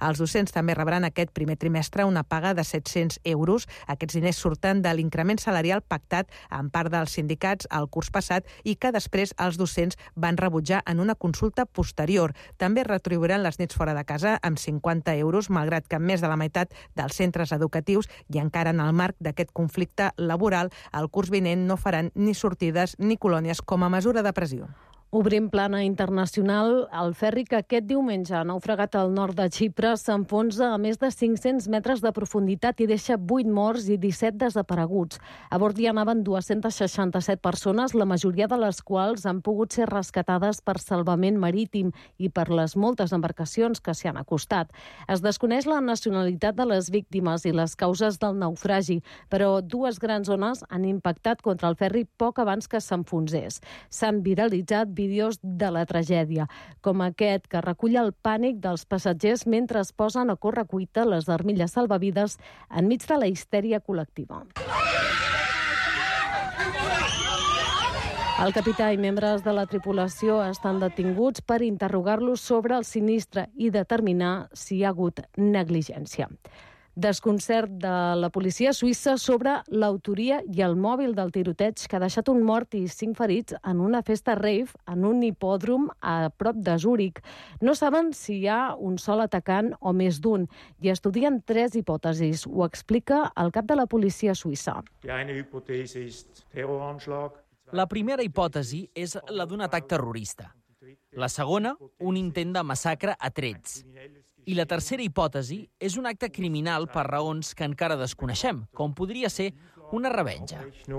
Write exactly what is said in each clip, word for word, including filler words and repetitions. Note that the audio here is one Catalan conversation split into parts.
Els docents també rebran aquest primer trimestre una paga de set-cents euros. Aquests diners surten de l'increment salarial pactat amb part dels sindicats el curs passat i que després els docents van rebutjar en una consulta posterior. També retribuiran les nits fora de casa amb cinquanta euros, malgrat que més de la meitat dels centres educatius i encara en el marc d'aquest conflicte laboral, el curs vinent no faran ni sortides ni colònies com a mesura de pressió. Obrim plana internacional. El ferri que aquest diumenge ha naufragat al nord de Xipre s'enfonsa a més de cinc-cents metres de profunditat i deixa vuit morts i disset desapareguts. A bord hi anaven dues-centes seixanta-set persones, la majoria de les quals han pogut ser rescatades per salvament marítim i per les moltes embarcacions que s'hi han acostat. Es desconeix la nacionalitat de les víctimes i les causes del naufragi, però dues grans ones han impactat contra el ferri poc abans que s'enfonsés. S'han viralitzat vídeos de la tragèdia, com aquest que recull el pànic dels passatgers mentre es posen a correcuita les armilles salvavides enmig de la histèria col·lectiva. El capità i membres de la tripulació estan detinguts per interrogar-los sobre el sinistre i determinar si hi ha hagut negligència. Desconcert de la policia suïssa sobre l'autoria i el mòbil del tiroteig que ha deixat un mort i cinc ferits en una festa rave en un hipòdrom a prop de Zúrich. No saben si hi ha un sol atacant o més d'un i estudien tres hipòtesis. Ho explica el cap de la policia suïssa. La primera hipòtesi és la d'un atac terrorista. La segona, un intent de massacre a trets. I la tercera hipòtesi és un acte criminal per raons que encara desconeixem, com podria ser una revenja.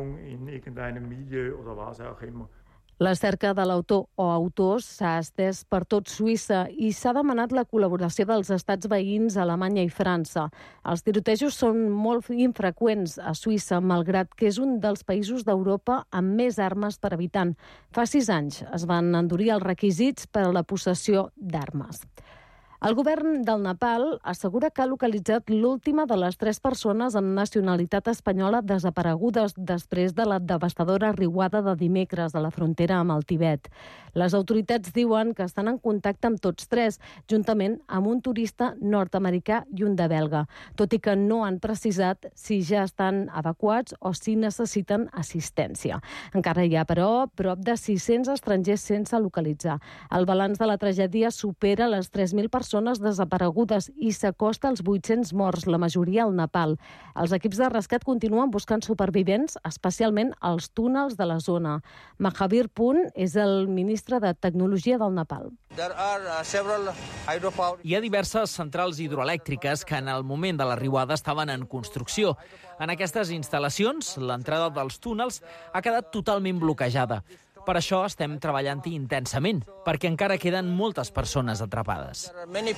La cerca de l'autor o autors s'ha estès per tot Suïssa i s'ha demanat la col·laboració dels estats veïns Alemanya i França. Els tirotejos són molt infreqüents a Suïssa, malgrat que és un dels països d'Europa amb més armes per habitant. Fa sis anys es van endurir els requisits per a la possessió d'armes. El govern del Nepal assegura que ha localitzat l'última de les tres persones amb nacionalitat espanyola desaparegudes després de la devastadora riuada de dimecres a la frontera amb el Tibet. Les autoritats diuen que estan en contacte amb tots tres, juntament amb un turista nord-americà i un de belga, tot i que no han precisat si ja estan evacuats o si necessiten assistència. Encara hi ha, però, prop de sis-cents estrangers sense localitzar. El balanç de la tragèdia supera les tres mil persones desaparegudes i s'acosta als vuit-cents morts, la majoria al Nepal. Els equips de rescat continuen buscant supervivents, especialment als túnels de la zona. Mahavir Punt és el ministre de Tecnologia del Nepal. Hi ha diverses centrals hidroelèctriques que en el moment de la riuada estaven en construcció. En aquestes instal·lacions, l'entrada dels túnels ha quedat totalment bloquejada. Per això estem treballant-hi intensament, perquè encara queden moltes persones atrapades.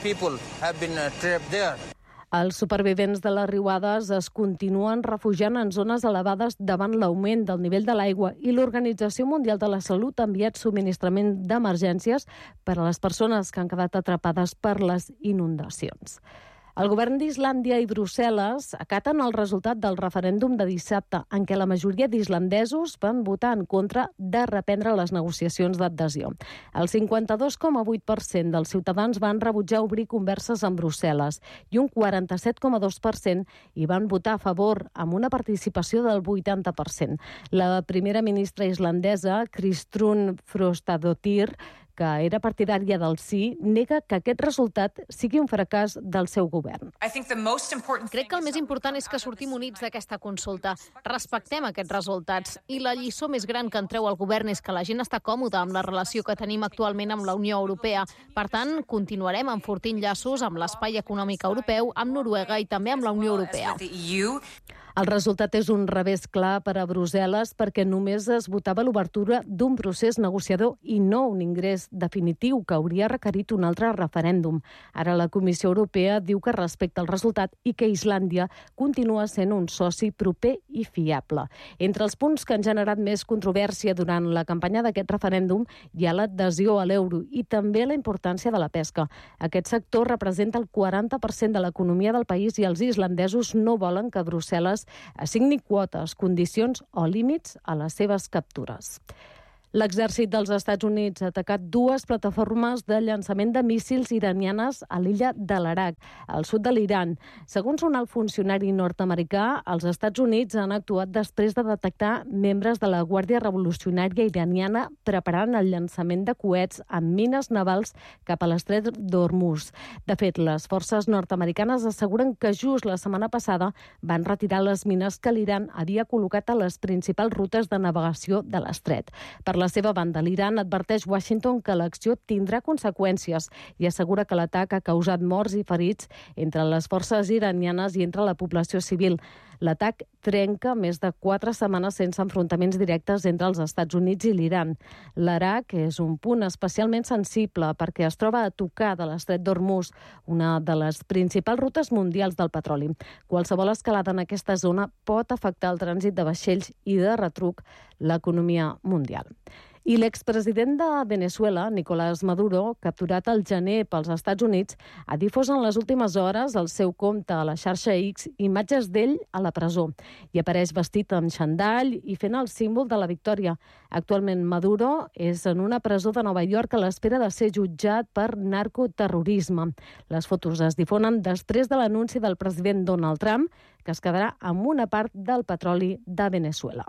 Els supervivents de les riuades es continuen refugiant en zones elevades davant l'augment del nivell de l'aigua i l'Organització Mundial de la Salut ha enviat subministrament d'emergències per a les persones que han quedat atrapades per les inundacions. El govern d'Islàndia i Brussel·les acaten el resultat del referèndum de dissabte, en què la majoria d'islandesos van votar en contra de reprendre les negociacions d'adhesió. El cinquanta-dos coma vuit per cent dels ciutadans van rebutjar obrir converses amb Brussel·les i un quaranta-set coma dos per cent hi van votar a favor, amb una participació del vuitanta per cent. La primera ministra islandesa, Kristrún Frostadóttir, que era partidària del sí, nega que aquest resultat sigui un fracàs del seu govern. Crec que el més important és que sortim units d'aquesta consulta. Respectem aquests resultats. I la lliçó més gran que en treu el govern és que la gent està còmoda amb la relació que tenim actualment amb la Unió Europea. Per tant, continuarem enfortint llaços amb l'espai econòmic europeu, amb Noruega i també amb la Unió Europea. El resultat és un revés clar per a Brussel·les perquè només es votava l'obertura d'un procés negociador i no un ingrés definitiu que hauria requerit un altre referèndum. Ara la Comissió Europea diu que respecta el resultat i que Islàndia continua sent un soci proper i fiable. Entre els punts que han generat més controvèrsia durant la campanya d'aquest referèndum hi ha l'adhesió a l'euro i també la importància de la pesca. Aquest sector representa el quaranta per cent de l'economia del país i els islandesos no volen que Brussel·les assigni quotes, condicions o límits a les seves captures. L'exèrcit dels Estats Units ha atacat dues plataformes de llançament de míssils iranianes a l'illa de l'Iraq, al sud de l'Iran. Segons un alt funcionari nord-americà, els Estats Units han actuat després de detectar membres de la Guàrdia Revolucionària iraniana preparant el llançament de coets amb mines navals cap a l'estret d'Hormuz. De fet, les forces nord-americanes asseguren que just la setmana passada van retirar les mines que l'Iran havia col·locat a les principals rutes de navegació de l'estret. Per la seva banda, l'Iran adverteix Washington que l'acció tindrà conseqüències i assegura que l'atac ha causat morts i ferits entre les forces iranianes i entre la població civil. L'atac trenca més de quatre setmanes sense enfrontaments directes entre els Estats Units i l'Iran. L'Iraq és un punt especialment sensible perquè es troba a tocar de l'estret d'Hormuz, una de les principals rutes mundials del petroli. Qualsevol escalada en aquesta zona pot afectar el trànsit de vaixells i de retruc l'economia mundial. I l'expresident de Venezuela, Nicolás Maduro, capturat al gener pels Estats Units, ha difós en les últimes hores al seu compte a la xarxa X imatges d'ell a la presó i apareix vestit amb xandall i fent el símbol de la victòria. Actualment Maduro és en una presó de Nova York a l'espera de ser jutjat per narcoterrorisme. Les fotos es difonen després de l'anunci del president Donald Trump que es quedarà amb una part del petroli de Venezuela.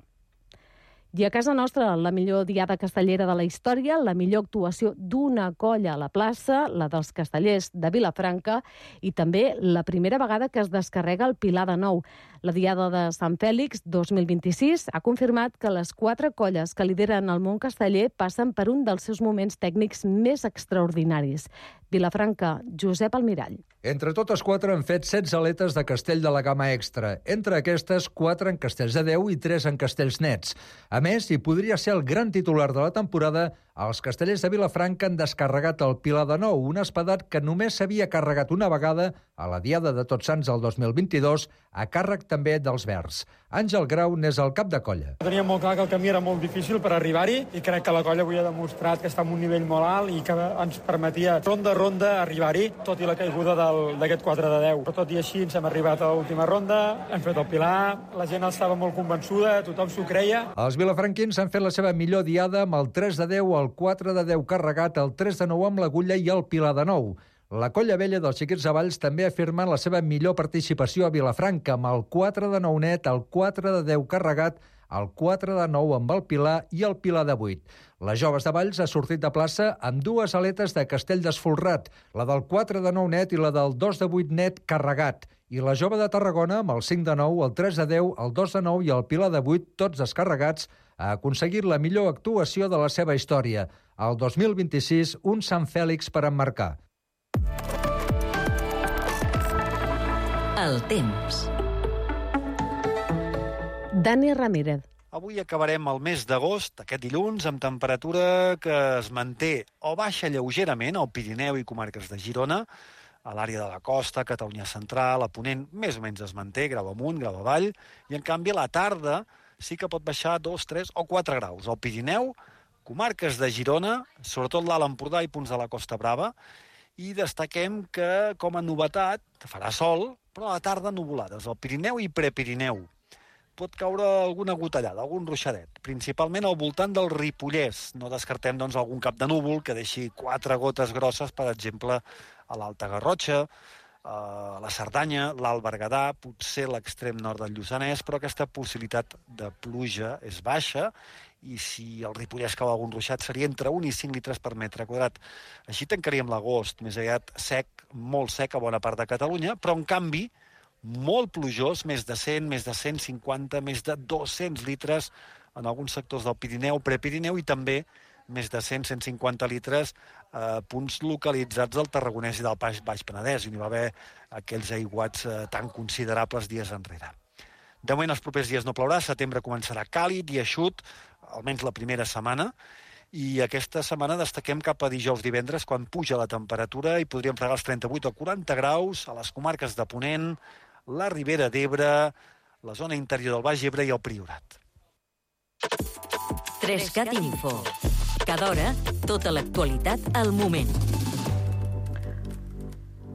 I a casa nostra, la millor diada castellera de la història, la millor actuació d'una colla a la plaça, la dels castellers de Vilafranca, i també la primera vegada que es descarrega el Pilar de Nou. La diada de Sant Fèlix dos mil vint-i-sis ha confirmat que les quatre colles que lideren el món casteller passen per un dels seus moments tècnics més extraordinaris. Vilafranca, Josep Almirall. Entre totes quatre han fet setze aletes de castell de la gamma extra. Entre aquestes, quatre en castells de deu i tres en castells nets. A més, i podria ser el gran titular de la temporada, els castellers de Vilafranca han descarregat el Pilar de Nou, un espadat que només s'havia carregat una vegada a la Diada de Tots Sants el dos mil vint-i-dos, a càrrec també dels Verds. Àngel Grau n'és el cap de colla. Teníem molt clar que el camí era molt difícil per arribar-hi i crec que la colla avui ha demostrat que està en un nivell molt alt i que ens permetia ronda a ronda arribar-hi, tot i la caiguda d'aquest quatre de deu. Però tot i així ens hem arribat a l'última ronda, hem fet el Pilar, la gent estava molt convençuda, tothom s'ho creia. Els vilafranquins han fet la seva millor diada amb el tres de deu, el quatre de deu carregat, el tres de nou amb l'agulla i el Pilar de Nou. La colla vella dels Xiquets de Valls també ha firmat la seva millor participació a Vilafranca amb el quatre de nou net, el quatre de deu carregat, el quatre de nou amb el Pilar i el Pilar de vuit. Les joves de Valls ha sortit de plaça amb dues aletes de castell desfolrat, la del quatre de nou net i la del dos de vuit net carregat. I la jove de Tarragona, amb el cinc de nou, el tres de deu, el dos de nou i el Pilar de vuit, tots descarregats, ha aconseguit la millor actuació de la seva història. El dos mil vint-i-sis, un Sant Fèlix per emmarcar. El temps. Dani Ramírez. Avui acabarem el mes d'agost, aquest dilluns, amb temperatura que es manté o baixa lleugerament al Pirineu i comarques de Girona, a l'àrea de la costa, Catalunya central, a Ponent, més o menys es manté, grau amunt, grau avall, i en canvi a la tarda sí que pot baixar dos, tres o quatre graus. Al Pirineu, comarques de Girona, sobretot l'Alt Empordà i punts de la Costa Brava, i destaquem que, com a novetat, farà sol, però a la tarda nuvolades, al Pirineu i Prepirineu. Pot caure alguna gotellada, algun ruixadet, principalment al voltant del Ripollès. No descartem, doncs, algun cap de núvol que deixi quatre gotes grosses, per exemple, a l'Alta Garrotxa, a la Cerdanya, l'Alt Berguedà, potser l'extrem nord del Lluçanès, però aquesta possibilitat de pluja és baixa i si el Ripollès cau algun ruixat seria entre un i cinc litres per metre quadrat. Així tancaríem l'agost, més aviat sec, molt sec a bona part de Catalunya, però en canvi molt plujós, més de cent, més de cent cinquanta, més de dos-cents litres en alguns sectors del Pirineu, Prepirineu i també més de cent a cent cinquanta litres a eh, punts localitzats del Tarragonès i del Baix, Baix Penedès, i n'hi va haver aquells aiguats eh, tan considerables dies enrere. De moment, els propers dies no plourà, setembre començarà càlid i eixut, almenys la primera setmana, i aquesta setmana destaquem cap a dijous divendres, quan puja la temperatura i podríem fregar els trenta-vuit o quaranta graus a les comarques de Ponent, la Ribera d'Ebre, la zona interior del Baix Ebre i el Priorat. Trescat Info. Cada hora, tota l'actualitat al moment.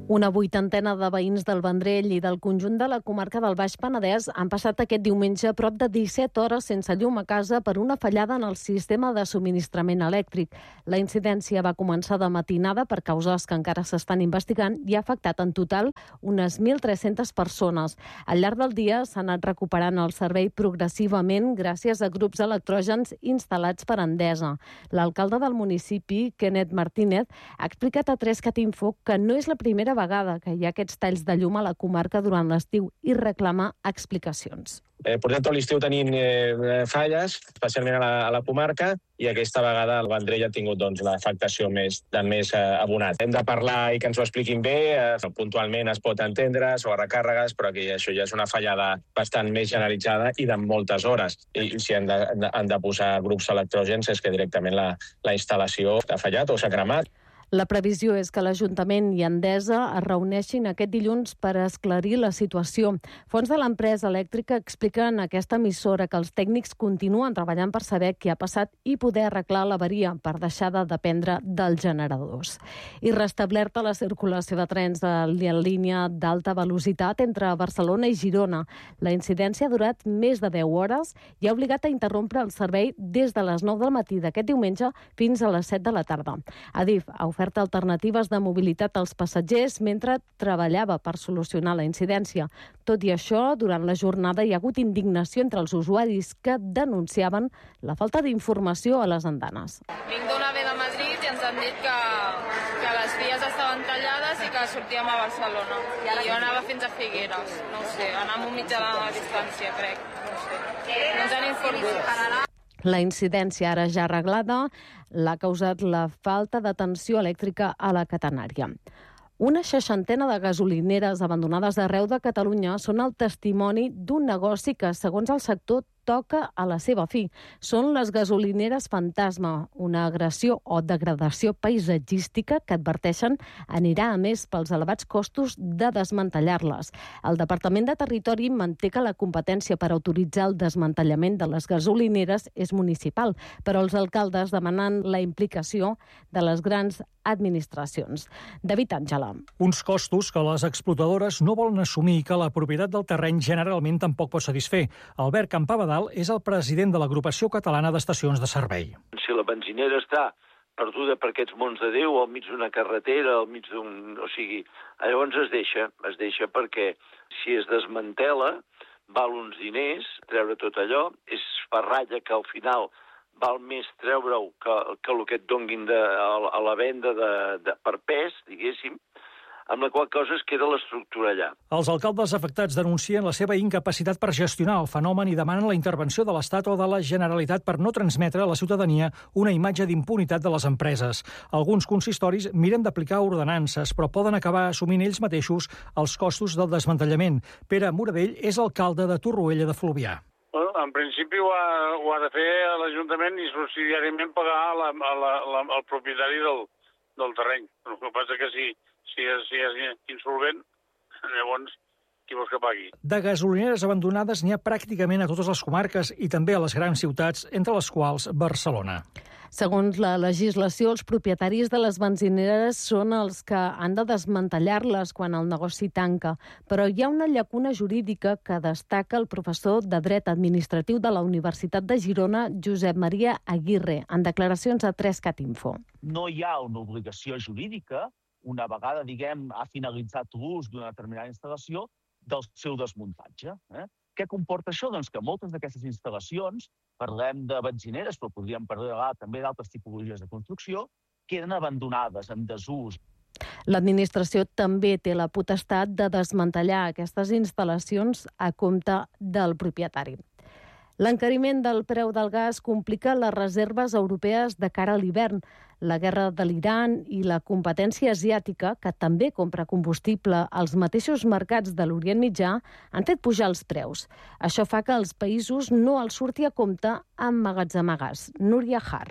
Una vuitantena de veïns del Vendrell i del conjunt de la comarca del Baix Penedès han passat aquest diumenge prop de disset hores sense llum a casa per una fallada en el sistema de subministrament elèctric. La incidència va començar de matinada per causes que encara s'estan investigant i ha afectat en total unes mil tres-centes persones. Al llarg del dia s'ha anat recuperant el servei progressivament gràcies a grups electrògens instal·lats per Endesa. L'alcalde del municipi, Kenneth Martínez, ha explicat a tres cat info que no és la primera vegada que hi ha aquests talls de llum a la comarca durant l'estiu i reclama explicacions. Eh, portem tot l'estiu tenint eh, falles, especialment a la, a la comarca, i aquesta vegada el Vendrell ha tingut doncs, l'afectació més, de més eh, abonat. Hem de parlar i que ens ho expliquin bé, eh, puntualment es pot entendre sobre recàrregues, però aquí això ja és una fallada bastant més generalitzada i de moltes hores. I si han de, han de posar grups electrògens és que directament la, la instal·lació ha fallat o s'ha cremat. La previsió és que l'Ajuntament i Endesa es reuneixin aquest dilluns per esclarir la situació. Fons de l'empresa elèctrica expliquen a aquesta emissora que els tècnics continuen treballant per saber què ha passat i poder arreglar l'avaria per deixar de dependre dels generadors. I restablerta la circulació de trens en línia d'alta velocitat entre Barcelona i Girona. La incidència ha durat més de deu hores i ha obligat a interrompre el servei des de les nou del matí d'aquest diumenge fins a les set de la tarda. Adif ha ofert alternatives de mobilitat als passatgers mentre treballava per solucionar la incidència. Tot i això, durant la jornada hi ha hagut indignació entre els usuaris que denunciaven la falta d'informació a les andanes. Vinc d'una ve de Madrid i ens han dit que, que les vies estaven tallades i que sortíem a Barcelona. I jo anava fins a Figueres, no ho sé, anàvem un mitjà de la distància, crec. No ho sé. No ens han informat. La incidència, ara ja arreglada, l'ha causat la falta de tensió elèctrica a la catenària. Una seixantena de gasolineres abandonades arreu de Catalunya són el testimoni d'un negoci que, segons el sector, toca a la seva fi. Són les gasolineres fantasma, una agressió o degradació paisatgística que adverteixen anirà a més pels elevats costos de desmantellar-les. El Departament de Territori manté que la competència per autoritzar el desmantellament de les gasolineres és municipal, però els alcaldes demanen la implicació de les grans administracions. David Àngela. Uns costos que les explotadores no volen assumir i que la propietat del terreny generalment tampoc pot satisfer. Albert Campabadal és el president de l'Agrupació Catalana d'Estacions de Servei. Si la benzinera està perduda per aquests mons de Déu, al mig d'una carretera, al mig d'un... O sigui, llavors es deixa, es deixa perquè si es desmantela val uns diners, treure tot allò, és ferralla que al final val més treure-ho que, que el que et donguin de, a, a la venda de, de, per pes, diguéssim, amb la qual cosa es queda l'estructura allà. Els alcaldes afectats denuncien la seva incapacitat per gestionar el fenomen i demanen la intervenció de l'Estat o de la Generalitat per no transmetre a la ciutadania una imatge d'impunitat de les empreses. Alguns consistoris miren d'aplicar ordenances, però poden acabar assumint ells mateixos els costos del desmantellament. Pere Moradell és alcalde de Torroella de Fluvià. Bueno, en principi ho ha, ho ha de fer l'Ajuntament i subsidiàriament pagar la, la, la, el propietari del, del terreny. El que passa que si, si, és, si és insolvent, llavors qui vols que pagui? De gasolineres abandonades n'hi ha pràcticament a totes les comarques i també a les grans ciutats, entre les quals Barcelona. Segons la legislació, els propietaris de les benzineres són els que han de desmantellar-les quan el negoci tanca. Però hi ha una llacuna jurídica que destaca el professor de Dret Administratiu de la Universitat de Girona, Josep Maria Aguirre, en declaracions a tres cat info. No hi ha una obligació jurídica, una vegada, diguem, ha finalitzat l'ús d'una determinada instal·lació, del seu desmuntatge. Eh? Què comporta això? Doncs que moltes d'aquestes instal·lacions, parlem de benzineres, però podríem parlar també d'altres tipologies de construcció, queden abandonades, en desús. L'administració també té la potestat de desmantellar aquestes instal·lacions a compte del propietari. L'encariment del preu del gas complica les reserves europees de cara a l'hivern. La guerra de l'Iran i la competència asiàtica, que també compra combustible als mateixos mercats de l'Orient Mitjà, han fet pujar els preus. Això fa que als països no els surti a compte emmagatzemar gas. Núria Har.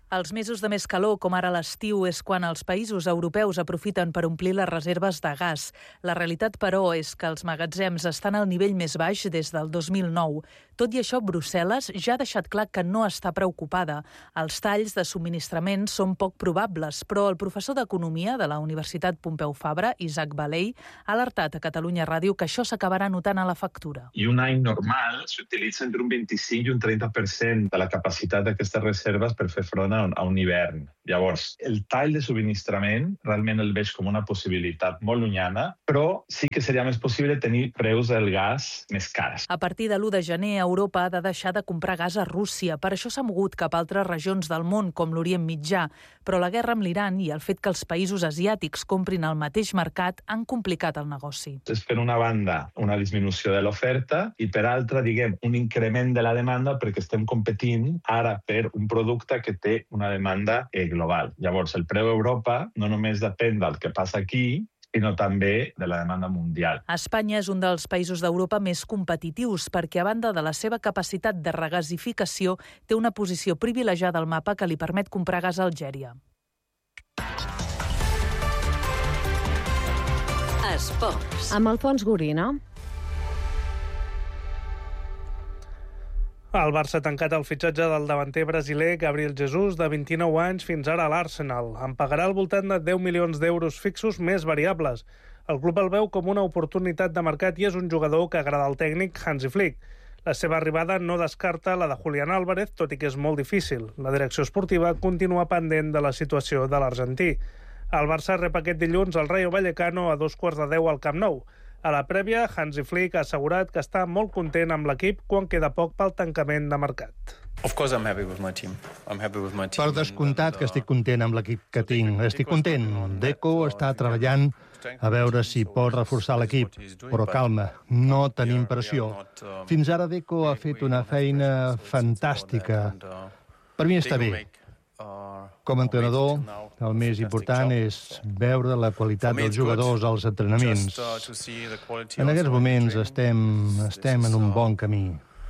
Els mesos de més calor, com ara l'estiu, és quan els països europeus aprofiten per omplir les reserves de gas. La realitat, però, és que els magatzems estan al nivell més baix des del dos mil nou. Tot i això, Brussel·les ja ha deixat clar que no està preocupada. Els talls de subministrament són poc probables, però el professor d'Economia de la Universitat Pompeu Fabra, Isaac Baley, ha alertat a Catalunya Ràdio que això s'acabarà notant a la factura. I un any normal s'utilitza entre un vint-i-cinc i un trenta per cent de la capacitat d'aquestes reserves per fer front a un hivern. Llavors, el tall de subministrament realment el veig com una possibilitat molt llunyana, però sí que seria més possible tenir preus del gas més cars. A partir de l'u de gener, Europa ha de deixar de comprar gas a Rússia. Per això s'ha mogut cap a altres regions del món, com l'Orient Mitjà. Però la guerra amb l'Iran i el fet que els països asiàtics comprin al mateix mercat han complicat el negoci. És per una banda una disminució de l'oferta i per altra, diguem, un increment de la demanda perquè estem competint ara per un producte que té una demanda eh, global. Llavors, el preu a Europa no només depèn del que passa aquí, sinó també de la demanda mundial. Espanya és un dels països d'Europa més competitius perquè, a banda de la seva capacitat de regasificació, té una posició privilegiada al mapa que li permet comprar gas a Algèria. Esports. Amb Alfons Gorina. El Barça ha tancat el fitxatge del davanter brasiler Gabriel Jesus, de vint-i-nou anys, fins ara a l'Arsenal. En pagarà al voltant de deu milions d'euros fixos més variables. El club el veu com una oportunitat de mercat i és un jugador que agrada al tècnic Hansi Flick. La seva arribada no descarta la de Julián Álvarez, tot i que és molt difícil. La direcció esportiva continua pendent de la situació de l'argentí. El Barça rep aquest dilluns el Rayo Vallecano a dos quarts de deu al Camp Nou. A la prèvia, Hansi Flick ha assegurat que està molt content amb l'equip quan queda poc pel tancament de mercat. Per descomptat que estic content amb l'equip que tinc. Estic content. Deco està treballant a veure si pot reforçar l'equip. Però calma, no tenim pressió. Fins ara Deco ha fet una feina fantàstica. Per mi està bé. Com a entrenador, el més important és veure la qualitat dels jugadors als entrenaments. En aquests moments estem, estem en un bon camí.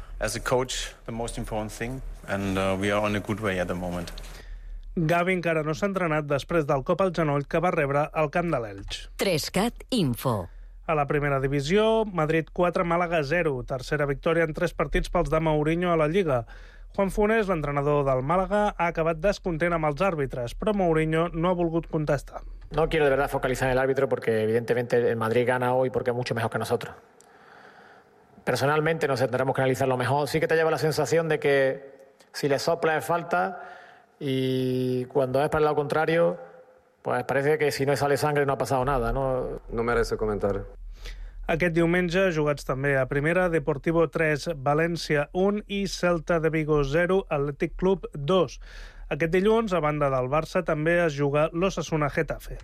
Gavi encara no s'ha entrenat després del cop al genoll que va rebre al camp de l'Elx. Trescat Info. A la primera divisió, Madrid quatre, Màlaga zero. Tercera victòria en tres partits pels de Mourinho a la Lliga. Juan Funes, l'entrenador del Málaga, ha acabat descontent amb els àrbitres, però Mourinho no ha volgut contestar. No quiero de verdad focalizar en el árbitro porque evidentemente el Madrid gana hoy porque es mucho mejor que nosotros. Personalmente nos tendremos que analizarlo mejor. Sí que te lleva la sensación de que si le sopla es falta y cuando es para el lado contrario, pues parece que si no sale sangre no ha pasado nada, ¿no? No merece comentar. Aquest diumenge, jugats també a primera, Deportivo tres, València un i Celta de Vigo zero, Atlètic Club dos. Aquest dilluns, a banda del Barça, també es juga l'Osasuna Getafe.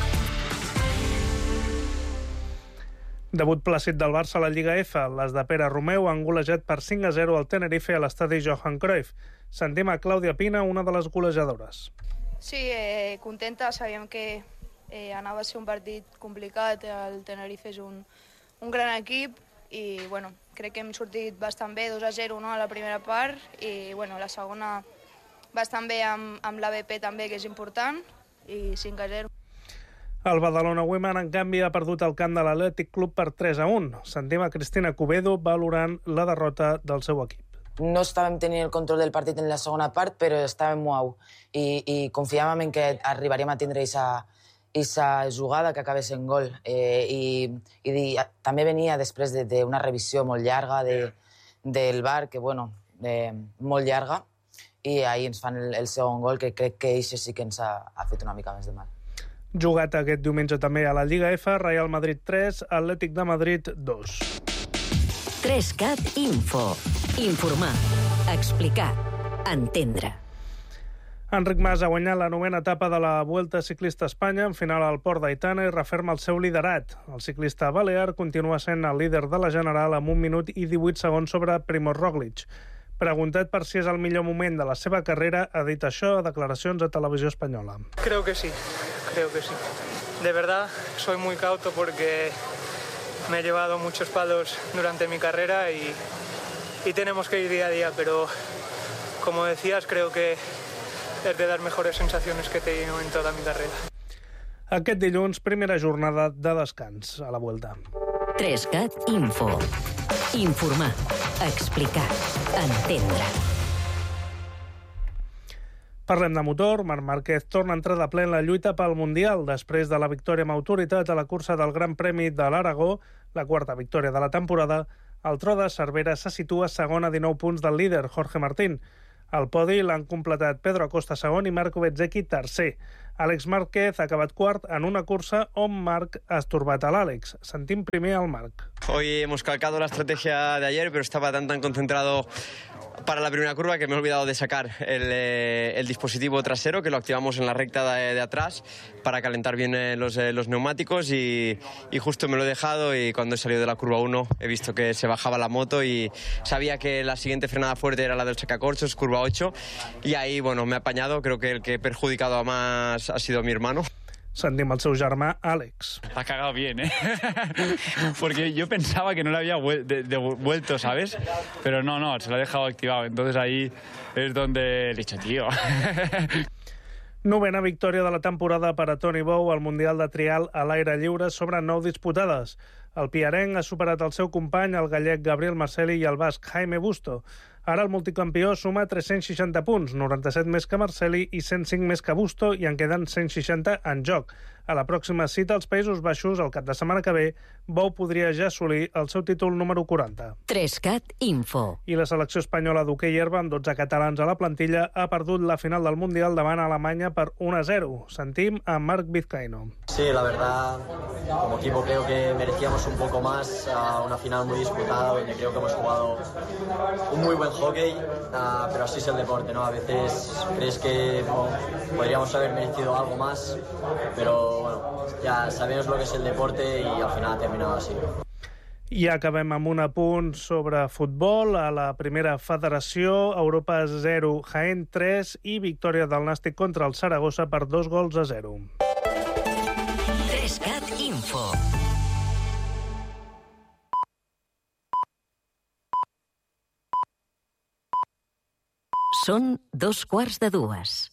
Debut plàcid del Barça a la Lliga F. Les de Pere Romeu han golejat per cinc a zero al Tenerife a l'estadi Johan Cruyff. Sentim a Clàudia Pina, una de les golejadores. Sí, eh, contenta. Sabíem que eh, anava a ser un partit complicat. El Tenerife és un un gran equip i bueno, crec que hem sortit bastant bé, dos a zero, no, a la primera part i bueno, la segona bastant bé amb, amb l'A B P també, que és important, i cinc a zero. El Badalona Women, en canvi, ha perdut el camp de l'Atlètic Club per tres a un. Sentim a Cristina Cubedo valorant la derrota del seu equip. No estàvem tenint el control del partit en la segona part, però estàvem molt i, i confiàvem en que arribaríem a tindre aquesta aquesta jugada que acabés en gol. Eh, i, i també venia després d'una de, revisió molt llarga de, del V A R, que, bueno, eh, molt llarga, i ahir ens fan el, el segon gol, que crec que això sí que ens ha, ha fet una mica més de mal. Jugat aquest diumenge també a la Lliga F, Real Madrid tres, Atlètic de Madrid dos. Trescat Info. Informar, explicar, entendre. Enric Mas ha guanyat la novena etapa de la Vuelta Ciclista a Espanya, en final al Port d'Aitana, i referma el seu liderat. El ciclista balear continua sent el líder de la general amb un minut i divuit segons sobre Primož Roglič. Preguntat per si és el millor moment de la seva carrera, ha dit això a declaracions a Televisió Espanyola. Creo que sí, creo que sí. De verdad, soy muy cauto porque me he llevado muchos palos durante mi carrera y, y tenemos que ir día a día, pero como decías, creo que es de las mejores sensaciones que he tenido en toda mi carrera. Aquest dilluns, primera jornada de descans a la Vuelta. tres cat Info. Informar, explicar, entendre. Parlem de motor. Marc Márquez torna a entrar de ple en la lluita pel Mundial després de la victòria amb autoritat a la cursa del Gran Premi de l'Aragó, la quarta victòria de la temporada. El tro de Cervera se situa segon a dinou punts del líder, Jorge Martín. Al podi l'han completat Pedro Acosta segon i Marco Bezzecchi tercer. Àlex Márquez ha acabat quart en una cursa on Marc ha estorbat a l'Àlex. Sentim primer al Marc. Hoy hemos calcado la estrategia de ayer, pero estaba tan tan concentrado para la primera curva que me he olvidado de sacar el, eh, el dispositivo trasero, que lo activamos en la recta de, de atrás para calentar bien eh, los, eh, los neumáticos y, y justo me lo he dejado, y cuando he salido de la curva uno he visto que se bajaba la moto y sabía que la siguiente frenada fuerte era la del sacacorchos, curva ocho, y ahí bueno, me he apañado. Creo que el que he perjudicado a más ha sido mi hermano. Sentim el seu germà, Àlex. Ha cagado bien, ¿eh? Porque yo pensaba que no le había vuel de de vuelto, ¿sabes? Pero no, no, se lo ha dejado activado. Entonces ahí es donde he dicho, tío. Novena victòria de la temporada per a Toni Bou al Mundial de Trial a l'aire lliure sobre nou disputades. El piarenc ha superat el seu company, el gallec Gabriel Marcelli, i el basc Jaime Busto. Ara el multicampió suma tres-cents seixanta punts, noranta-set més que Marcelli i cent cinc més que Busto, i en queden cent seixanta en joc. A la pròxima cita als Països Baixos, el cap de setmana que ve, Bou podria ja assolir el seu títol número quaranta. tres cat Info. I la selecció espanyola d'hoquei herba, amb dotze catalans a la plantilla, ha perdut la final del Mundial davant Alemanya per un a zero. Sentim a Marc Vizcaíno. Sí, la verdad, como equipo creo que merecíamos un poco más, a una final muy disputada, donde creo que hemos jugado un muy buen hockey, uh, pero así es el deporte, ¿no? A veces crees que bueno, podríamos haber merecido algo más, pero bueno, ya sabemos lo que es el deporte y al final ha terminado así. I acabem amb un apunt sobre futbol. A la primera federació, Europa zero, Jaén tres i victòria del Nàstic contra el Saragossa per dos gols a zero. tres cat Info. Són dos quarts de dues.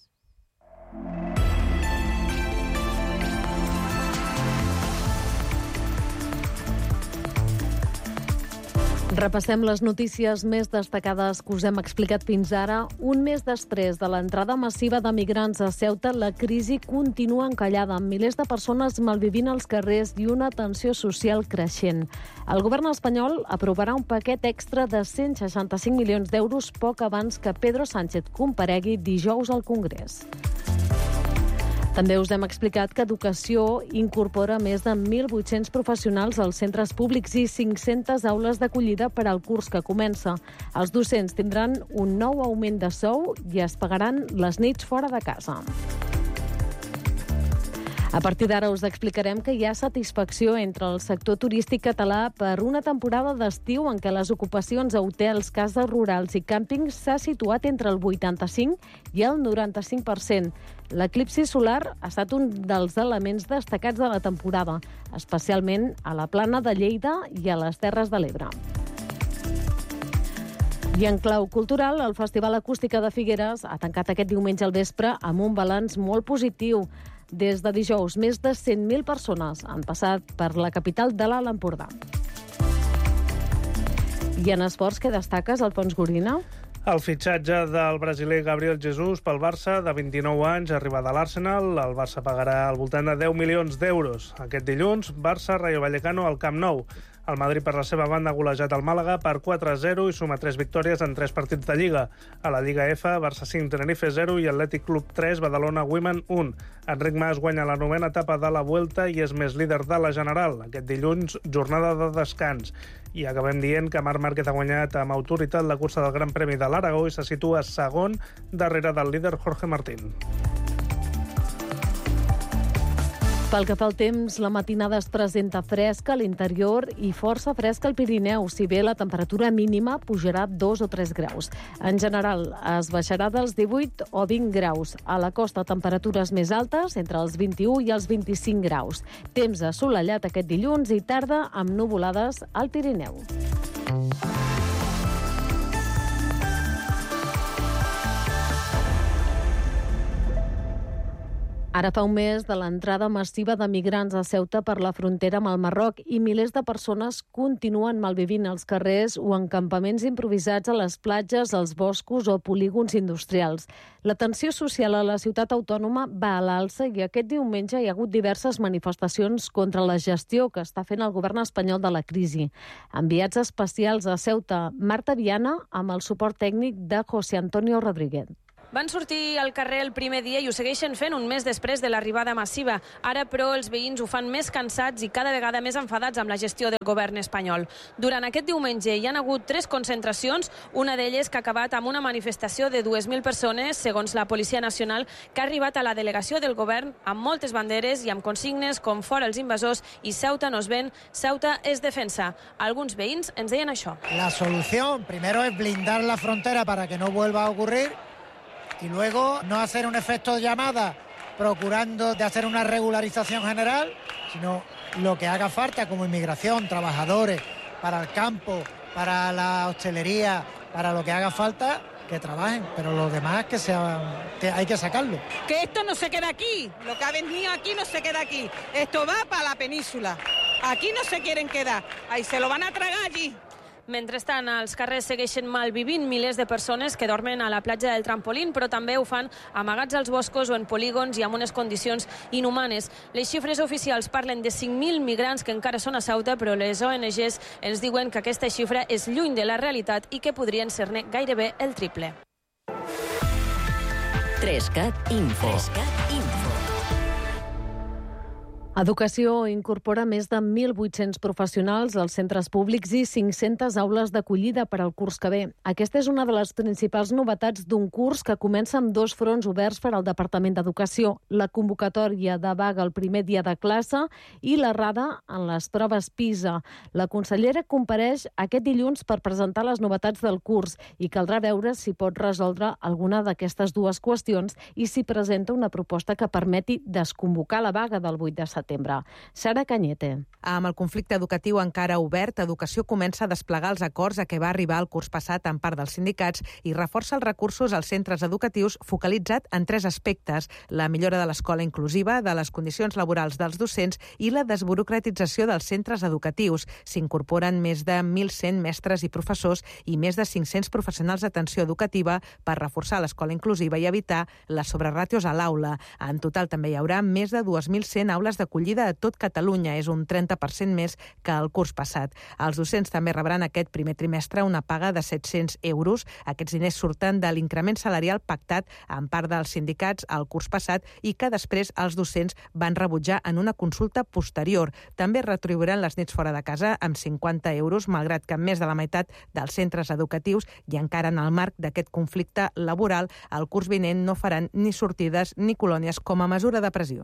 Repassem les notícies més destacades que us hem explicat fins ara. Un mes després de l'entrada massiva de migrants a Ceuta, la crisi continua encallada, amb milers de persones malvivint als carrers i una tensió social creixent. El govern espanyol aprovarà un paquet extra de cent seixanta-cinc milions d'euros poc abans que Pedro Sánchez comparegui dijous al Congrés. També us hem explicat que Educació incorpora més de mil vuit-cents professionals als centres públics i cinc-centes aules d'acollida per al curs que comença. Els docents tindran un nou augment de sou i es pagaran les nits fora de casa. A partir d'ara us explicarem que hi ha satisfacció entre el sector turístic català per una temporada d'estiu en què les ocupacions a hotels, cases rurals i càmpings s'ha situat entre el vuitanta-cinc i el noranta-cinc per cent. L'eclipsi solar ha estat un dels elements destacats de la temporada, especialment a la Plana de Lleida i a les Terres de l'Ebre. I en clau cultural, el Festival Acústica de Figueres ha tancat aquest diumenge al vespre amb un balanç molt positiu. Des de dijous, més de cent mil persones han passat per la capital de l'Alt Empordà. I en esports, què destaques, Alfons Gorina? El fitxatge del brasiler Gabriel Jesus pel Barça, de vint-i-nou anys, arribada a l'Arsenal. El Barça pagarà al voltant de deu milions d'euros. Aquest dilluns, Barça-Rayo Vallecano al Camp Nou. El Madrid, per la seva banda, ha golejat el Màlaga per quatre a zero i suma tres victòries en tres partits de Lliga. A la Lliga F, Barça cinc, Tenerife zero i Atlètic Club tres, Badalona Women un. Enric Mas guanya la novena etapa de la Vuelta i és més líder de la General. Aquest dilluns, jornada de descans. I acabem dient que Marc Márquez ha guanyat amb autoritat la cursa del Gran Premi de l'Aragó i se situa segon darrere del líder Jorge Martín. Pel que fa al temps, la matinada es presenta fresca a l'interior i força fresca al Pirineu, si bé la temperatura mínima pujarà dos o tres graus. En general, es baixarà dels divuit o vint graus. A la costa, temperatures més altes, entre els vint-i-u i els vint-i-cinc graus. Temps assolellat aquest dilluns i tarda amb nuvolades al Pirineu. Ara fa un mes de l'entrada massiva de migrants a Ceuta per la frontera amb el Marroc i milers de persones continuen malvivint als carrers o en campaments improvisats a les platges, als boscos o polígons industrials. La tensió social a la ciutat autònoma va a l'alça i aquest diumenge hi ha hagut diverses manifestacions contra la gestió que està fent el govern espanyol de la crisi. Enviats especials a Ceuta, Marta Viana, amb el suport tècnic de José Antonio Rodríguez. Van sortir al carrer el primer dia i ho segueixen fent un mes després de l'arribada massiva. Ara, però, els veïns ho fan més cansats i cada vegada més enfadats amb la gestió del govern espanyol. Durant aquest diumenge hi han hagut tres concentracions, una d'elles que ha acabat amb una manifestació de dues mil persones, segons la Policia Nacional, que ha arribat a la delegació del govern amb moltes banderes i amb consignes com fora els invasors i Ceuta nos ven, Ceuta es defensa. Alguns veïns ens deien això. La solución, primero, es blindar la frontera para que no vuelva a ocurrir. Y luego no hacer un efecto de llamada procurando de hacer una regularización general, sino lo que haga falta como inmigración, trabajadores, para el campo, para la hostelería, para lo que haga falta, que trabajen, pero los demás que sean, que hay que sacarlo. Que esto no se queda aquí, lo que ha venido aquí no se queda aquí, esto va para la península, aquí no se quieren quedar, ahí se lo van a tragar allí. Mentrestant, als carrers segueixen malvivint milers de persones que dormen a la platja del Trampolín, però també ho fan amagats als boscos o en polígons i amb unes condicions inhumanes. Les xifres oficials parlen de cinc mil migrants que encara són a Ceuta, però les O N Ges ens diuen que aquesta xifra és lluny de la realitat i que podrien ser-ne gairebé el triple. Trescat Info. Trescat Info. Educació incorpora més de mil vuit-cents professionals als centres públics i cinc-centes aules d'acollida per al curs que ve. Aquesta és una de les principals novetats d'un curs que comença amb dos fronts oberts per al Departament d'Educació, la convocatòria de vaga el primer dia de classe i l'errada en les proves PISA. La consellera compareix aquest dilluns per presentar les novetats del curs i caldrà veure si pot resoldre alguna d'aquestes dues qüestions i si presenta una proposta que permeti desconvocar la vaga del vuit de setembre. Sara Cañete. Amb el conflicte educatiu encara obert, Educació comença a desplegar els acords a què va arribar el curs passat en part dels sindicats i reforça els recursos als centres educatius focalitzat en tres aspectes: la millora de l'escola inclusiva, de les condicions laborals dels docents i la desburocratització dels centres educatius. S'incorporen més de mil cent mestres i professors i més de cinc-cents professionals d'atenció educativa per reforçar l'escola inclusiva i evitar les sobreràtios a l'aula. En total també hi haurà més de dos mil cent aules d'acollida a tot Catalunya, és un trenta per cent més que el curs passat. Els docents també rebran aquest primer trimestre una paga de set-cents euros. Aquests diners surten de l'increment salarial pactat en part dels sindicats el curs passat i que després els docents van rebutjar en una consulta posterior. També retribuiran les nits fora de casa amb cinquanta euros, malgrat que més de la meitat dels centres educatius i encara en el marc d'aquest conflicte laboral, el curs vinent no faran ni sortides ni colònies com a mesura de pressió.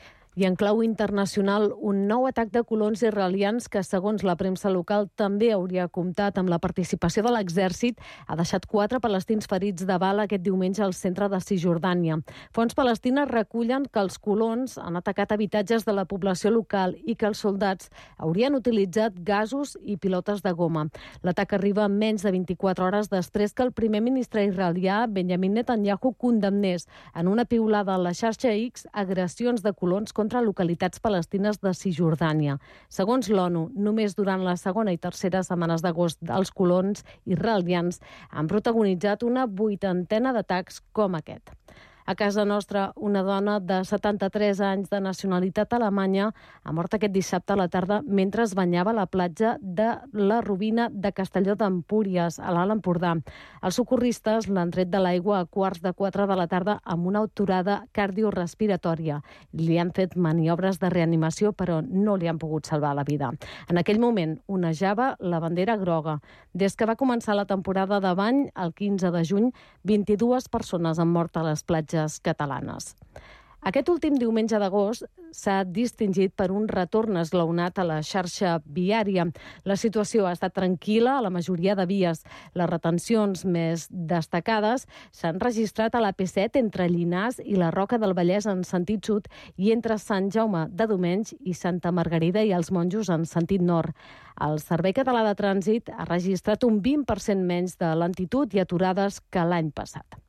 I en clau internacional, un nou atac de colons israelians que, segons la premsa local, també hauria comptat amb la participació de l'exèrcit, ha deixat quatre palestins ferits de bala aquest diumenge al centre de Cisjordània. Fonts palestines recullen que els colons han atacat habitatges de la població local i que els soldats haurien utilitzat gasos i pilotes de goma. L'atac arriba menys de vint-i-quatre hores després que el primer ministre israelià, Benjamin Netanyahu, condemnés en una piulada a la xarxa X agressions de colons contra contra localitats palestines de Cisjordània. Segons l'ONU, només durant la segona i tercera setmanes d'agost els colons israelians han protagonitzat una vuitantena d'atacs com aquest. A casa nostra, una dona de setanta-tres anys de nacionalitat alemanya ha mort aquest dissabte a la tarda mentre es banyava a la platja de la Robina de Castelló d'Empúries, a l'Alt Empordà. Els socorristes l'han tret de l'aigua a quarts de quatre de la tarda amb una aturada cardiorespiratòria. Li han fet maniobres de reanimació, però no li han pogut salvar la vida. En aquell moment onejava la bandera groga. Des que va començar la temporada de bany, el quinze de juny, vint-i-dues persones han mort a les platges catalanes. Aquest últim diumenge d'agost s'ha distingit per un retorn esglaonat a la xarxa viària. La situació ha estat tranquil·la a la majoria de vies. Les retencions més destacades s'han registrat a la P set entre Llinars i la Roca del Vallès en sentit sud i entre Sant Jaume de Domenys i Santa Margarida i els Monjos en sentit nord. El Servei Català de Trànsit ha registrat un vint per cent menys de lentitud i aturades que l'any passat.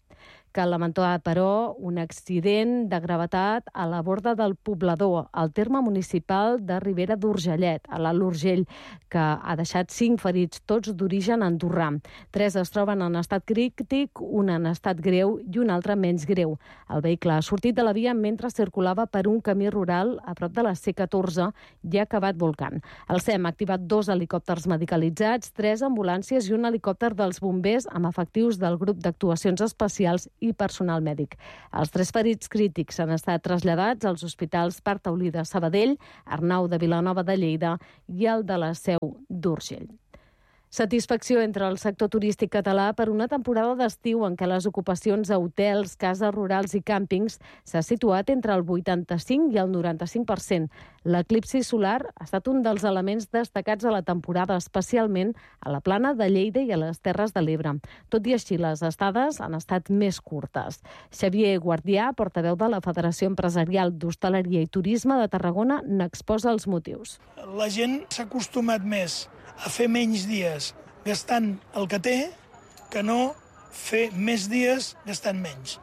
Cal lamentar, però, un accident de gravetat a la borda del Poblador, al terme municipal de Ribera d'Urgellet, a l'Alt Urgell, que ha deixat cinc ferits, tots d'origen andorrà. Tres es troben en estat crític, un en estat greu i un altre menys greu. El vehicle ha sortit de la via mentre circulava per un camí rural a prop de la C catorze i ha acabat volcant. El S E M ha activat dos helicòpters medicalitzats, tres ambulàncies i un helicòpter dels bombers amb efectius del grup d'actuacions especials i personal mèdic. Els tres ferits crítics han estat traslladats als hospitals Parc Taulí de Sabadell, Arnau de Vilanova de Lleida i el de la Seu d'Urgell. Satisfacció entre el sector turístic català per una temporada d'estiu en què les ocupacions a hotels, cases rurals i càmpings s'ha situat entre el vuitanta-cinc i el noranta-cinc per cent. L'eclipsi solar ha estat un dels elements destacats a la temporada, especialment a la Plana de Lleida i a les Terres de l'Ebre. Tot i així, les estades han estat més curtes. Xavier Guardià, portaveu de la Federació Empresarial d'Hostaleria i Turisme de Tarragona, n'exposa els motius. La gent s'ha acostumat més a fer menys dies gastant el que té que no fer més dies gastant menys.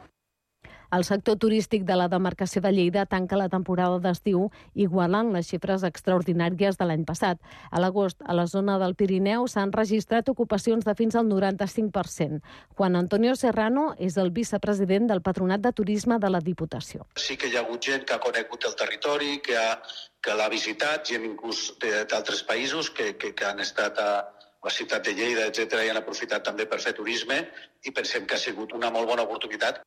El sector turístic de la demarcació de Lleida tanca la temporada d'estiu igualant les xifres extraordinàries de l'any passat. A l'agost, a la zona del Pirineu s'han registrat ocupacions de fins al noranta-cinc per cent. Juan Antonio Serrano és el vicepresident del Patronat de Turisme de la Diputació. Sí que hi ha hagut gent que ha conegut el territori, que ha, que l'ha visitat, gent inclús d'altres països que, que, que han estat a la ciutat de Lleida, etcètera, i han aprofitat també per fer turisme i pensem que ha sigut una molt bona oportunitat.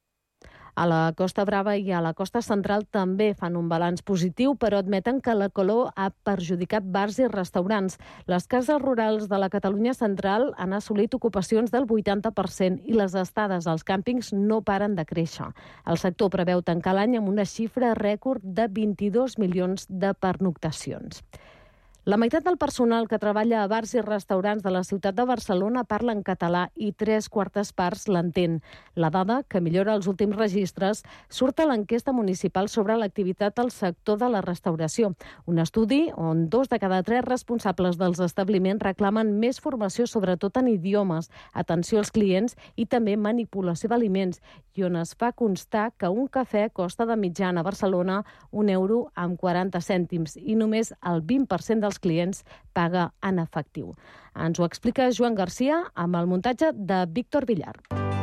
A la Costa Brava i a la Costa Central també fan un balanç positiu, però admeten que la calor ha perjudicat bars i restaurants. Les cases rurals de la Catalunya central han assolit ocupacions del vuitanta per cent i les estades als càmpings no paren de créixer. El sector preveu tancar l'any amb una xifra rècord de vint-i-dos milions de pernoctacions. La meitat del personal que treballa a bars i restaurants de la ciutat de Barcelona parla en català i tres quartes parts l'entén. La dada, que millora els últims registres, surt a l'enquesta municipal sobre l'activitat al sector de la restauració. Un estudi on dos de cada tres responsables dels establiments reclamen més formació, sobretot en idiomes, atenció als clients i també manipulació d'aliments, i on es fa constar que un cafè costa de mitjana a Barcelona un euro amb quaranta cèntims i només el vint per cent dels clients paga en efectiu. Ens ho explica Joan Garcia amb el muntatge de Víctor Villar.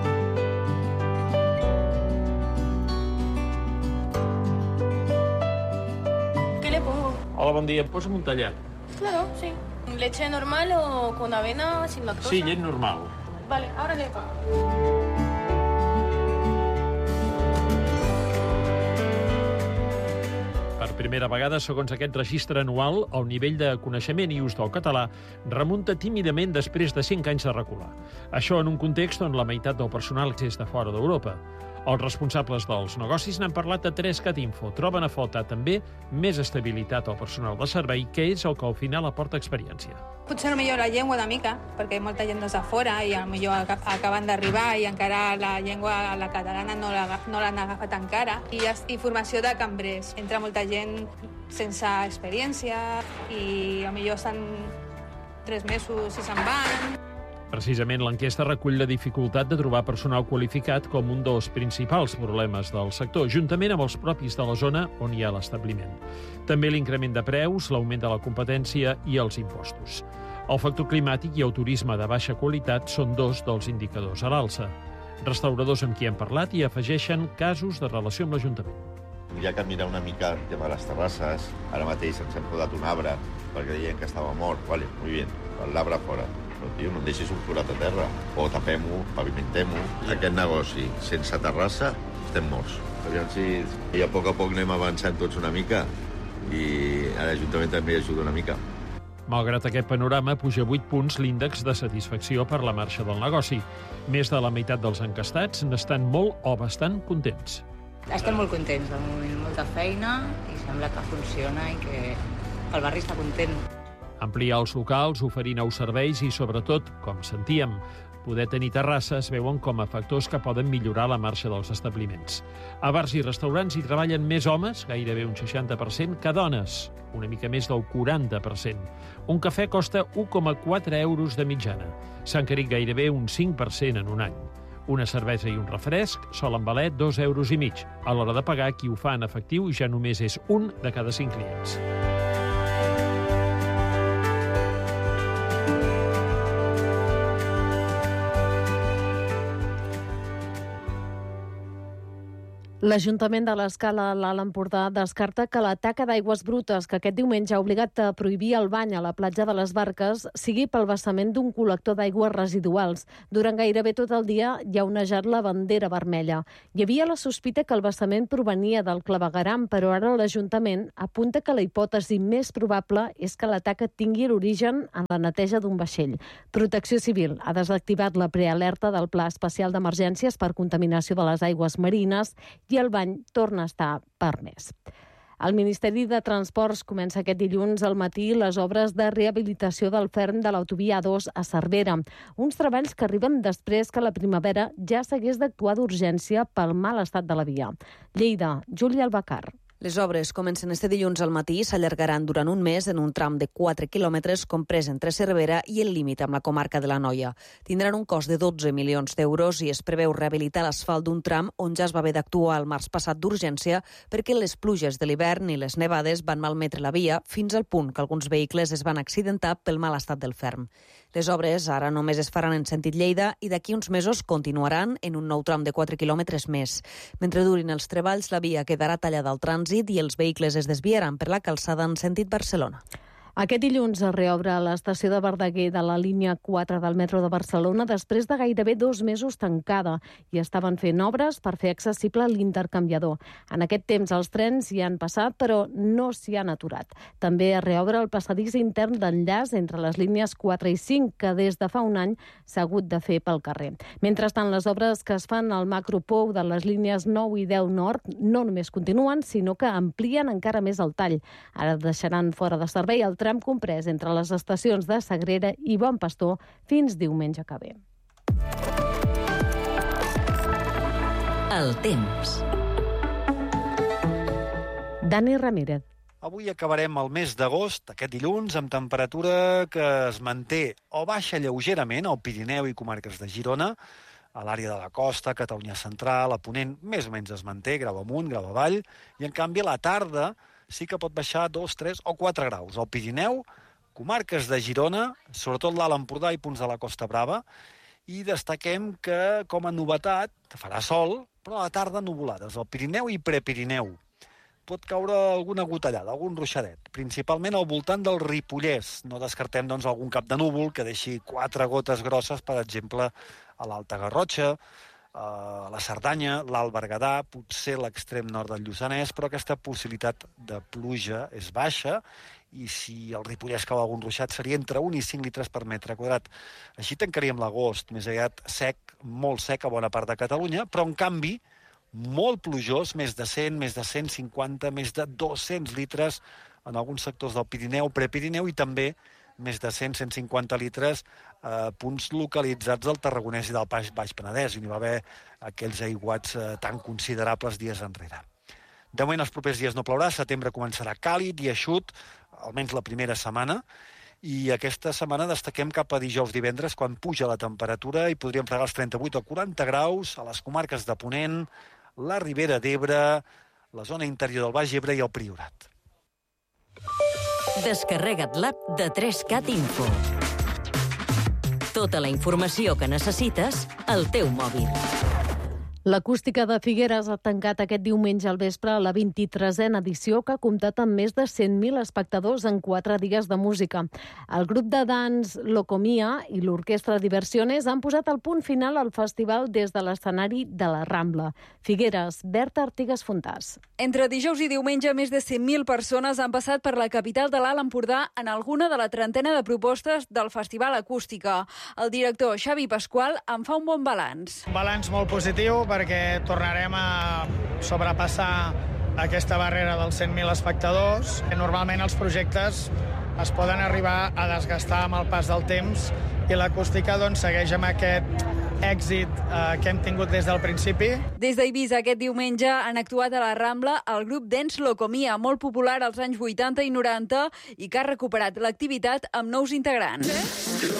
¿Qué le pongo? Hola, bon dia. Posa'm un tallat. Claro, sí. ¿Leche normal o con avena, sin lactosa? Sí, llet normal. Vale, ahora le pongo. Per primera vegada, segons aquest registre anual, el nivell de coneixement i ús del català remunta tímidament després de cinc anys de recular. Això en un context on la meitat del personal és de fora d'Europa. Els responsables dels negocis n'han parlat a trescat info. Troben a faltar també més estabilitat al personal de servei, que és el que al final aporta experiència. Potser millor la llengua una mica, perquè molta gent des de fora i potser acaben d'arribar i encara la llengua, la catalana, no l'han no agafat encara. I, I formació de cambrers. Entra molta gent sense experiència i potser estan tres mesos i se'n van. Precisament l'enquesta recull la dificultat de trobar personal qualificat com un dels principals problemes del sector, juntament amb els propis de la zona on hi ha l'establiment. També l'increment de preus, l'augment de la competència i els impostos. El factor climàtic i el turisme de baixa qualitat són dos dels indicadors a l'alça. Restauradors amb qui hem parlat i afegeixen casos de relació amb l'Ajuntament. Hi ha que mirar una mica el tema de les terrasses. Ara mateix ens hem podat un arbre perquè deien que estava mort. Vale, muy bien, l'arbre fora. Però, tio, no em deixis un forat a terra. O tapem-ho, pavimentem-ho. Aquest negoci, sense terrassa, estem morts. Aviam si i a poc a poc anem avançant tots una mica i l'Ajuntament també ajuda una mica. Malgrat aquest panorama, puja vuit punts l'índex de satisfacció per la marxa del negoci. Més de la meitat dels encastats n'estan molt o bastant contents. Estem molt contents, de moment, molta feina i sembla que funciona i que el barri està content. Ampliar els locals, oferir nous serveis i, sobretot, com sentíem, poder tenir terrasses veuen com a factors que poden millorar la marxa dels establiments. A bars i restaurants hi treballen més homes, gairebé un seixanta per cent, que dones, una mica més del quaranta per cent. Un cafè costa un coma quatre euros de mitjana. S'ha encarit gairebé un cinc per cent en un any. Una cervesa i un refresc solen valer dos euros i mig. A l'hora de pagar, qui ho fa en efectiu ja només és un de cada cinc clients. L'Ajuntament de l'Escala, a l'Alt Empordà, descarta que la taca d'aigües brutes que aquest diumenge ha obligat a prohibir el bany a la platja de les Barques sigui pel vessament d'un col·lector d'aigües residuals. Durant gairebé tot el dia hi ha onejat la bandera vermella. Hi havia la sospita que el vessament provenia del clavegueram, però ara l'Ajuntament apunta que la hipòtesi més probable és que la taca tingui l'origen en la neteja d'un vaixell. Protecció Civil ha desactivat la prealerta del Pla Especial d'Emergències per contaminació de les aigües marines i el bany torna a estar permès. El Ministeri de Transports comença aquest dilluns al matí les obres de rehabilitació del ferm de l'autovia A dos a Cervera. Uns treballs que arriben després que la primavera ja s'hagués d'actuar d'urgència pel mal estat de la via. Lleida, Júlia Albacar. Les obres comencen este dilluns al matí i s'allargaran durant un mes en un tram de quatre quilòmetres comprès entre Cervera i el límit amb la comarca de l'Anoia. Tindran un cost de dotze milions d'euros i es preveu rehabilitar l'asfalt d'un tram on ja es va haver d'actuar el març passat d'urgència perquè les pluges de l'hivern i les nevades van malmetre la via fins al punt que alguns vehicles es van accidentar pel mal estat del ferm. Les obres ara només es faran en sentit Lleida i d'aquí uns mesos continuaran en un nou tram de quatre quilòmetres més. Mentre durin els treballs, la via quedarà tallada al trànsit i els vehicles es desviaran per la calçada en sentit Barcelona. Aquest dilluns es reobre l'estació de Verdaguer de la línia quatre del metro de Barcelona després de gairebé dos mesos tancada i estaven fent obres per fer accessible l'intercanviador. En aquest temps els trens hi han passat però no s'hi han aturat. També es reobre el passadís intern d'enllaç entre les línies quatre i cinc que des de fa un any s'ha hagut de fer pel carrer. Mentrestant, les obres que es fan al macropou de les línies nou i deu nord no només continuen, sinó que amplien encara més el tall. Ara deixaran fora de servei el tren tram comprès entre les estacions de Sagrera i Bon Pastor fins diumenge que ve. El temps. Dani Ramírez. Avui acabarem el mes d'agost, aquest dilluns, amb temperatura que es manté o baixa lleugerament al Pirineu i comarques de Girona, a l'àrea de la costa, Catalunya central, a Ponent, més o menys es manté, grau amunt, grau avall, i en canvi a la tarda sí que pot baixar dos, tres o quatre graus. Al Pirineu, comarques de Girona, sobretot l'Alt Empordà i punts de la Costa Brava, i destaquem que, com a novetat, farà sol, però a la tarda nuvolades. Al Pirineu i Prepirineu pot caure alguna gotellada, algun ruixadet, principalment al voltant del Ripollès. No descartem, doncs, algun cap de núvol que deixi quatre gotes grosses, per exemple, a l'Alta Garrotxa, a la Cerdanya, l'Alt Berguedà, potser l'extrem nord del Lluçanès, però aquesta possibilitat de pluja és baixa i si el Ripollès cau algun ruixat seria entre un i cinc litres per metre quadrat. Així tancaríem l'agost, més aviat sec, molt sec a bona part de Catalunya, però en canvi molt plujós, més de cent, més de cent cinquanta, més de dos-cents litres en alguns sectors del Pirineu, Prepirineu i també més de cent a cent cinquanta litres a eh, punts localitzats del Tarragonès i del Baix, Baix Penedès, i n'hi va haver aquells aiguats eh, tan considerables dies enrere. De moment, els propers dies no plourà, setembre començarà càlid i eixut, almenys la primera setmana, i aquesta setmana destaquem cap a dijous divendres, quan puja la temperatura i podríem fregar els trenta-vuit o quaranta graus a les comarques de Ponent, la Ribera d'Ebre, la zona interior del Baix Ebre i el Priorat. Descarrega't l'app de tres cat Info. Tota la informació que necessites al teu mòbil. L'Acústica de Figueres ha tancat aquest diumenge al vespre la vint-i-tresena edició que ha comptat amb més de cent mil espectadors en quatre dies de música. El grup de dans Locomia i l'orquestra Diversiones han posat el punt final al festival des de l'escenari de la Rambla. Figueres, Berta Artigas Fontàs. Entre dijous i diumenge, més de cent mil persones han passat per la capital de l'Alt Empordà en alguna de la trentena de propostes del Festival Acústica. El director Xavi Pasqual en fa un bon balanç. Un balanç molt positiu perquè tornarem a sobrepassar aquesta barrera dels cent mil espectadors. Normalment els projectes es poden arribar a desgastar amb el pas del temps i l'Acústica doncs, segueix amb aquest èxit eh, que hem tingut des del principi. Des d'Eivissa aquest diumenge han actuat a la Rambla el grup Dance Locomia, molt popular als anys vuitanta i noranta i que ha recuperat l'activitat amb nous integrants.